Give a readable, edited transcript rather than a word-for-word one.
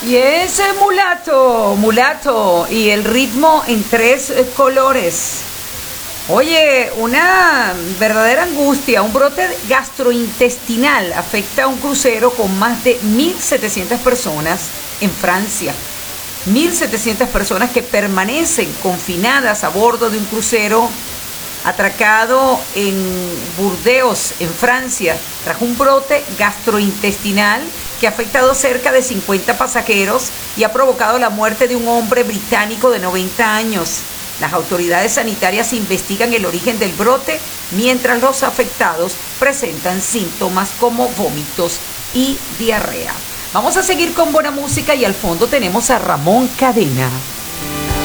Y ese mulato, mulato, y el ritmo en tres colores. Oye, una verdadera angustia, un brote gastrointestinal afecta a un crucero con más de 1.700 personas en Francia. 1.700 personas que permanecen confinadas a bordo de un crucero atracado en Burdeos, en Francia, tras un brote gastrointestinal que ha afectado cerca de 50 pasajeros y ha provocado la muerte de un hombre británico de 90 años. Las autoridades sanitarias investigan el origen del brote, mientras los afectados presentan síntomas como vómitos y diarrea. Vamos a seguir con buena música y al fondo tenemos a Ramón Cadena.